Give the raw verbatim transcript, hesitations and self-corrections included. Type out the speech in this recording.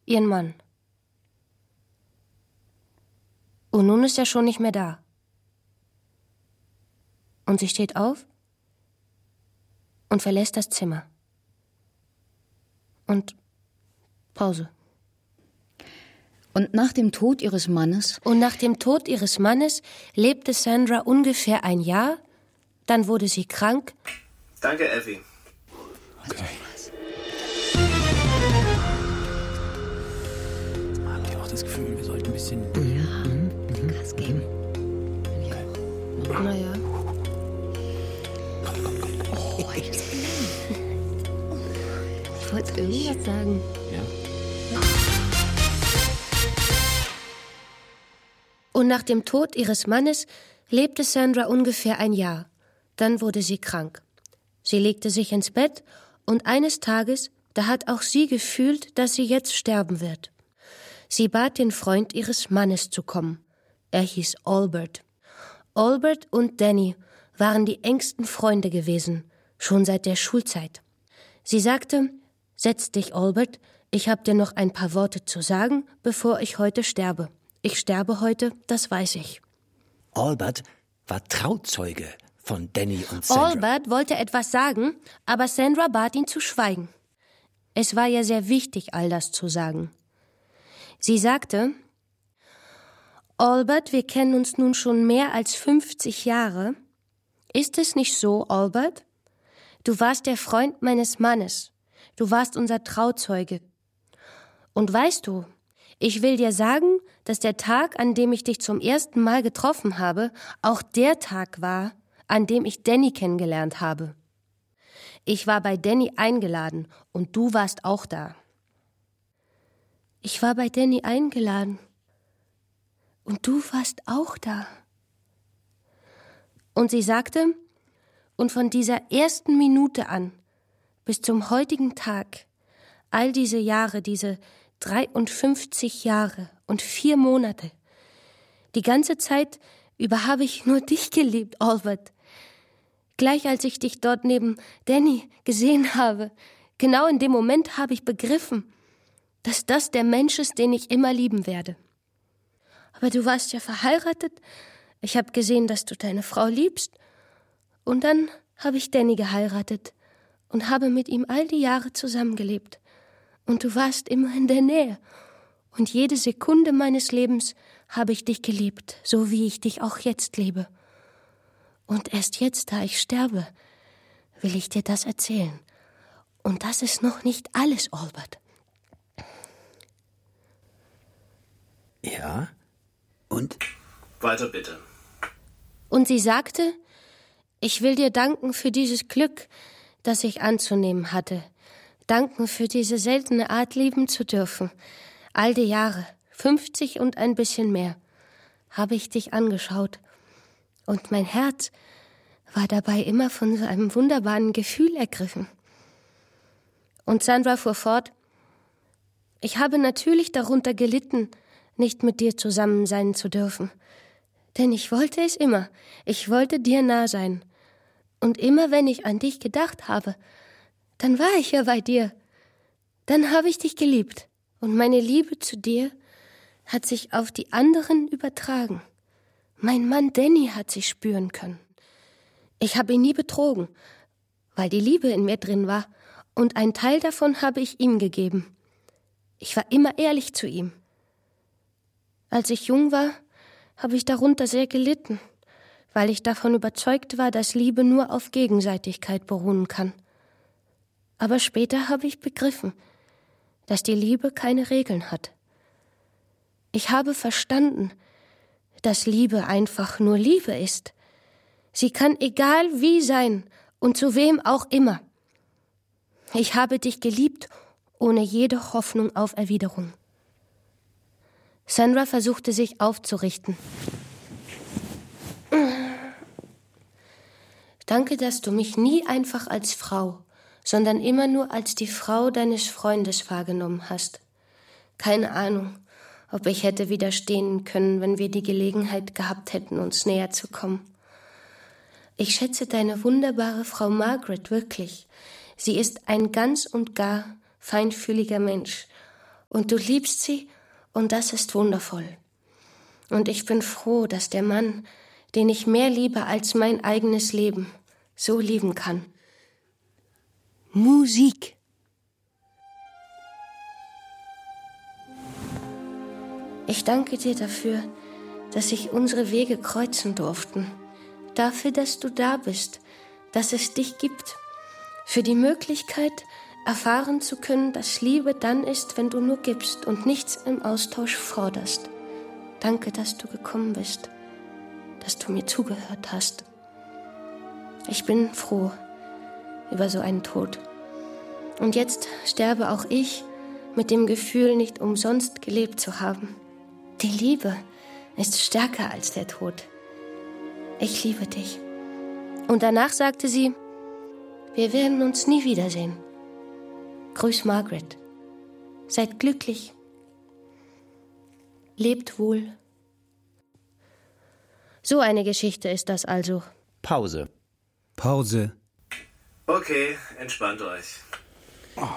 ihren Mann. Und nun ist er schon nicht mehr da. Und sie steht auf und verlässt das Zimmer. Und Pause. Und nach dem Tod ihres Mannes? Und nach dem Tod ihres Mannes lebte Sandra ungefähr ein Jahr. Dann wurde sie krank. Danke, Effie. Okay. Ich habe auch das Gefühl, wir sollten ein bisschen... Ja, mhm. Gas geben. Okay. Naja. Oh, ich Ich wollte irgendwas sagen. Ja. Und nach dem Tod ihres Mannes lebte Sandra ungefähr ein Jahr. Dann wurde sie krank. Sie legte sich ins Bett und eines Tages, da hat auch sie gefühlt, dass sie jetzt sterben wird. Sie bat den Freund ihres Mannes zu kommen. Er hieß Albert. Albert und Danny waren die engsten Freunde gewesen, schon seit der Schulzeit. Sie sagte, setz dich, Albert, ich habe dir noch ein paar Worte zu sagen, bevor ich heute sterbe. Ich sterbe heute, das weiß ich. Albert war Trauzeuge von Danny und Sandra. Albert wollte etwas sagen, aber Sandra bat ihn zu schweigen. Es war ihr sehr wichtig, all das zu sagen. Sie sagte, Albert, wir kennen uns nun schon mehr als fünfzig Jahre. Ist es nicht so, Albert? Du warst der Freund meines Mannes. Du warst unser Trauzeuge. Und weißt du, ich will dir sagen, dass der Tag, an dem ich dich zum ersten Mal getroffen habe, auch der Tag war, an dem ich Danny kennengelernt habe. Ich war bei Danny eingeladen und du warst auch da. Ich war bei Danny eingeladen und du warst auch da. Und sie sagte, und von dieser ersten Minute an bis zum heutigen Tag, all diese Jahre, diese dreiundfünfzig Jahre und vier Monate. Die ganze Zeit über habe ich nur dich geliebt, Albert. Gleich als ich dich dort neben Danny gesehen habe, genau in dem Moment habe ich begriffen, dass das der Mensch ist, den ich immer lieben werde. Aber du warst ja verheiratet. Ich habe gesehen, dass du deine Frau liebst. Und dann habe ich Danny geheiratet und habe mit ihm all die Jahre zusammengelebt. Und du warst immer in der Nähe. Und jede Sekunde meines Lebens habe ich dich geliebt, so wie ich dich auch jetzt liebe. Und erst jetzt, da ich sterbe, will ich dir das erzählen. Und das ist noch nicht alles, Albert. Ja? Und? Weiter bitte. Und sie sagte, ich will dir danken für dieses Glück, das ich anzunehmen hatte. Danken für diese seltene Art, lieben zu dürfen. All die Jahre, fünfzig und ein bisschen mehr, habe ich dich angeschaut. Und mein Herz war dabei immer von so einem wunderbaren Gefühl ergriffen. Und Sandra fuhr fort, ich habe natürlich darunter gelitten, nicht mit dir zusammen sein zu dürfen. Denn ich wollte es immer. Ich wollte dir nah sein. Und immer wenn ich an dich gedacht habe, dann war ich ja bei dir. Dann habe ich dich geliebt. Und meine Liebe zu dir hat sich auf die anderen übertragen. Mein Mann Danny hat sie spüren können. Ich habe ihn nie betrogen, weil die Liebe in mir drin war. Und einen Teil davon habe ich ihm gegeben. Ich war immer ehrlich zu ihm. Als ich jung war, habe ich darunter sehr gelitten, weil ich davon überzeugt war, dass Liebe nur auf Gegenseitigkeit beruhen kann. Aber später habe ich begriffen, dass die Liebe keine Regeln hat. Ich habe verstanden, dass Liebe einfach nur Liebe ist. Sie kann egal wie sein und zu wem auch immer. Ich habe dich geliebt, ohne jede Hoffnung auf Erwiderung. Sandra versuchte sich aufzurichten. Danke, dass du mich nie einfach als Frau, sondern immer nur als die Frau deines Freundes wahrgenommen hast. Keine Ahnung, ob ich hätte widerstehen können, wenn wir die Gelegenheit gehabt hätten, uns näher zu kommen. Ich schätze deine wunderbare Frau Margaret wirklich. Sie ist ein ganz und gar feinfühliger Mensch. Und du liebst sie, und das ist wundervoll. Und ich bin froh, dass der Mann, den ich mehr liebe als mein eigenes Leben, so lieben kann. Musik. Ich danke dir dafür, dass sich unsere Wege kreuzen durften. Dafür, dass du da bist, dass es dich gibt. Für die Möglichkeit, erfahren zu können, dass Liebe dann ist, wenn du nur gibst und nichts im Austausch forderst. Danke, dass du gekommen bist, dass du mir zugehört hast. Ich bin froh über so einen Tod. Und jetzt sterbe auch ich mit dem Gefühl, nicht umsonst gelebt zu haben. Die Liebe ist stärker als der Tod. Ich liebe dich. Und danach sagte sie, wir werden uns nie wiedersehen. Grüß Margaret. Seid glücklich. Lebt wohl. So eine Geschichte ist das also. Pause. Pause. Okay, entspannt euch.